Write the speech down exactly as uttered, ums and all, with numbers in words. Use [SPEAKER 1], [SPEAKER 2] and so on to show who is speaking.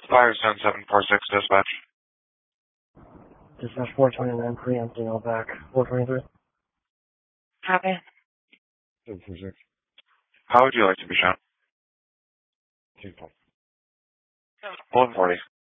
[SPEAKER 1] Fire Sun seven four six dispatch.
[SPEAKER 2] Dispatch four twenty-nine, preempting all back. four twenty-three.
[SPEAKER 3] Copy.
[SPEAKER 2] seven four six.
[SPEAKER 1] How would you like to be shown?
[SPEAKER 2] two five.
[SPEAKER 1] one forty.